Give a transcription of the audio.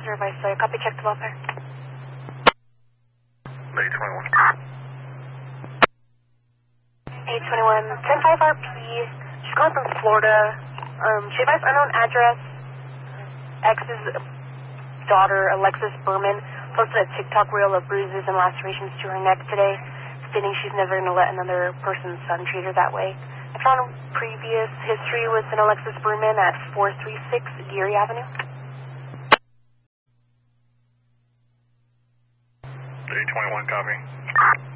Roger, Vice. Copy, check the welfare. Bay 21. 821, 10-5 RP. She's calling from Florida. She advised unknown address. Ex's daughter, Alexis Berman, posted a TikTok reel of bruises and lacerations to her neck today, stating she's never going to let another person's son treat her that way. I found previous history with an Alexis Berman at 436 Geary Avenue. Bay 21, copy.